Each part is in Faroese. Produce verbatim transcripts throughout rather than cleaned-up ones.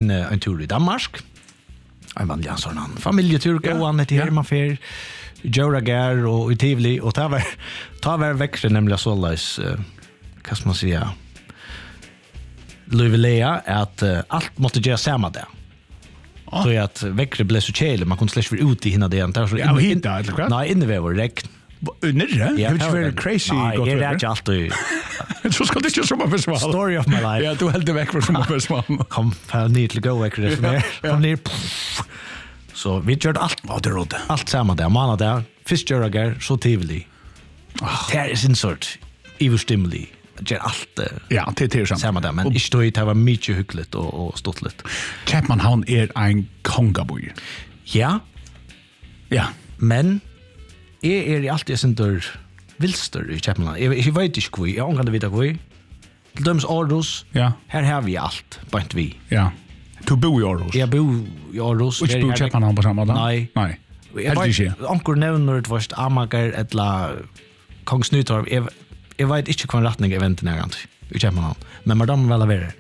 en, en tur i Danmark. En vanlig sån familjetur, gå an till Hermanfer, Joragar och i Tivoli. Och ta var, ta var växre nämligen sådär, uh, vad ska man säga, Lövelea att uh, allt måste göra samma där. Ah. Så att växre blev så tjejlig, man kunde släcka ut i hina det. Ja, och hitta, eller vad? Nej, inne vid vår räkn. Under det? Ja, det är inte very crazy. Nej, det är inte alltid. Så ska det inte sommarfestival. Story of my life. Ja, du helt väck från sommarfestival. Kom för ner till gå väck det för mer. Kom ner. Så vi gjorde allt. Vad det rådde. Allt samma där. Man där. Först gör jag så Tivoli. Det är sin sort överstimuli. Gör allt. Ja, det är samma. Samma där, men inte då det var mycket hyggligt och och stottligt. Chapmanhavn är en kongaboy. Ja. Ja, men är är alltid sånt där vilster i Chapmanhavn. Jag jag vet inte hur. Jag kan inte veta hur. Döms Aarhus. Ja. Här har vi allt. Bara inte vi. Ja. Du bor i Aarhus. Jag bor i Aarhus. Och du bor i Chapmanhavn på samma dag? Nej. Nej. Jag vet onkel nämner det först Amager eller Kongsnytorp. Jag jag vet inte vilken riktning eventen är gant. I Chapmanhavn. Men madam väl över.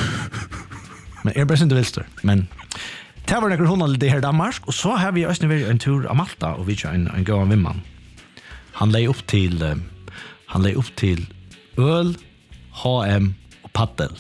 Men är precis inte vilster. Men det var några hundra lite här i Danmark. Och så har vi östern en tur av Malta. Och vi kör en, en gång vimman. Han lägger upp till uh, han lägger upp till öl, H M och paddel.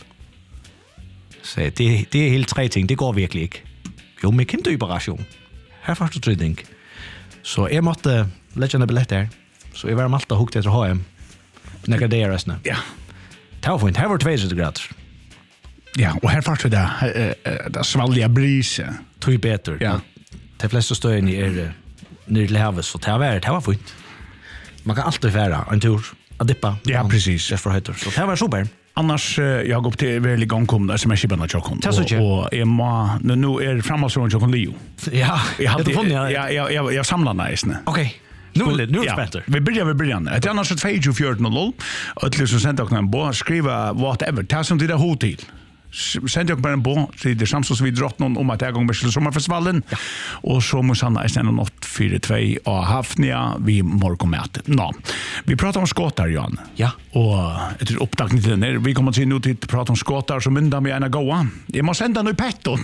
Så det, det är helt tre ting. Det går verkligen inte. Jo, men kan du operation. Här först och tredje. Så jag måste lägga en biljett där. Så jag var Malta hukt efter H M. Några dagar resten. Ja. Det var fint. Här var tvåhundra grader. Ja, och här först det det svalliga brise. Tror bättre. Ja. De flesta stöden är ner till havet så det var det var fint. Man kan alltid färra en tur att dippa. Ja, precis. Det för heter. Så det var super. Annars jag går upp till väldigt gång kom där som är skibbarna jag kom. Och är ma nu nu är framåt från jag kom Leo. Ja, jag hade jag jag jag jag samlar nice. Okej. Nu är det nu är bättre. Vi börjar vi börjar. Det är annars ett två fjorton noll. Och liksom sent också en bo skriva whatever. Ta som det där hotel. Send jag bara en bo till det samsons vi drott någon om att jag gång med sommarfestivalen. Ja. Och så måste han nästan en åtta fyra två och Hafnia vi morgonmat. Nå. Vi pratar om skåtar Jan. Ja. Och ett upptagning till den här. Vi kommer till nu till prata om skåtar som mynda med ena goa. Jag måste sända nu i petton.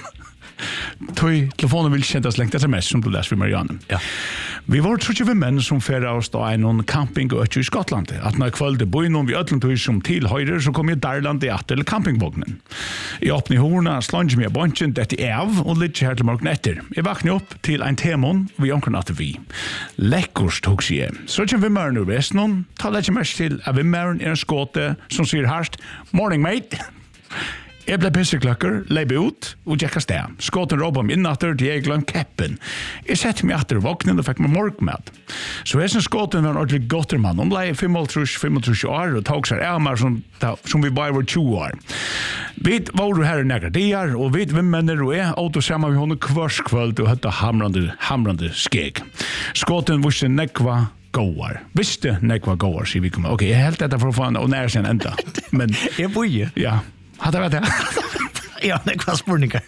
Tøy telefonen vill kännas längt sms som du läser för Marianne. Ja. Vi var tror jag män som färra oss då en camping och i Skottland. Att när kvällte bo någon vi ödlan tog som till höjder så kom jag Darland i att till campingvagnen. Jag öppnade horna, slunge med bunchen det är av och lite här till morgon efter. Jag vaknade upp till en temon vi onkel natt vi. Läckors tog sig. Så jag vi mör nu bäst någon tar det mest till att vi mör en skåte som säger harst morning mate. Jeg ble pisseklokker, leib ut og tjekka sted. Skåten råp om innatter til jeg gløm keppen. Jeg sette meg etter våknen og fikk meg morgmad. Så jeg som skåten var en ordentlig gottermann. Hun ble femogtrus år og tog seg av meg som, som vi bare var tjue år. Vi var her i nægra dier, og vi vimmenner og jeg åt og sammen med henne kvarskvöld og høtta hamrande, hamrande skeg. Skåten visste nekva gåar. Visste nekva gåar, sier vi kommer. Ok, jeg helt dette for å få henne og nære seg en enda. Men jeg bojer. Ja. Hade vet jag. Ja, det var spurningar.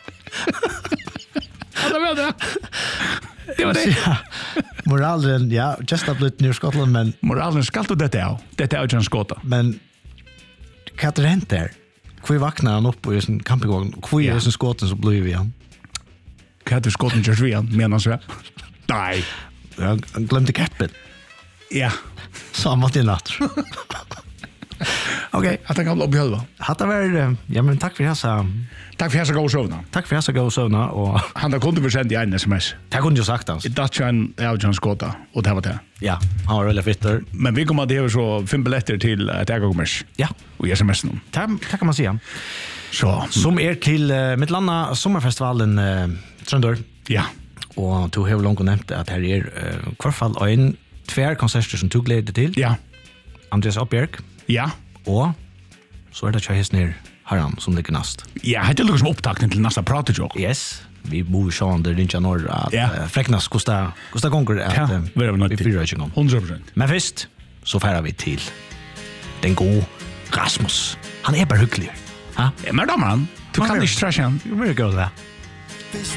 Hade vet jag. Det var det. Ja. Moralen, ja, just up lite ner Skottland men moralen skall du det där. Det är ju en skotta. Men vad har hänt där? Kvui vaknar han upp i sin campingvagn. Kvui är sin skotten så blir vi han. Kan du skotten körs vi han menar så? Nej. Jag glömde keppen. Ja. Så han var till natt. Okej, att jag kan bli halva. Hade varit ja men tack för hälsa. Tack för hälsa gå sövna. Tack för hälsa gå sövna och han har kunde försända i en sms. Det kunde ju sagt hans. Det är en Elton Scotta och det var det. Ja, han var väldigt fitter. Men vi kommer att det så fem biljetter till att jag kommer. Ja, och sms nu. Tack kan man säga. Så som är till uh, Mittlanda sommarfestivalen uh, Tröndor. Ja. Och du har långt nämnt att här är uh, kvarfall en tvär konserter som tog glädje till. Ja. Andreas Uppbjörk. Ja. Og så er det Charles ner Haram som ligger nast. Ja, det er lukket som opptakning til næsta pratetjokk. Yes, vi bor så under Rinja Norr at ja. uh, Freknas kosta kosta gonger at ja, uh, vi fyrer ikke om. hundra prosent. Men først så færer vi til den gode Rasmus. Han er bare hyggelig. Ha? Ja, men da man, du kan ikke trashe han. Du må jo gjøre det.